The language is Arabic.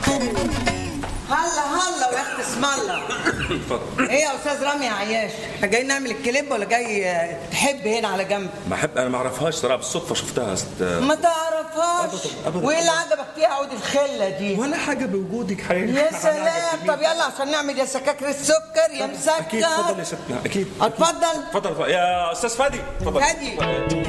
هلا يا اخت اسم الله. اتفضل. ايه يا استاذ رامي عياش، احنا جايين نعمل الكليب ولا جاي تحب هنا على جنب؟ بحب انا ما اعرفهاش صراحه، بالصدفه شفتها ما تعرفهاش؟ أبداً. وايه اللي عجبك فيها عود الخله دي؟ ولا حاجه بوجودك حقيقي. يا سلام. طب يلا عشان نعمل يا سكاكر السكر يا مسكر. اكيد. اتفضل يا ستنا. اكيد. اتفضل. اتفضل يا استاذ فادي. اتفضل. فادي.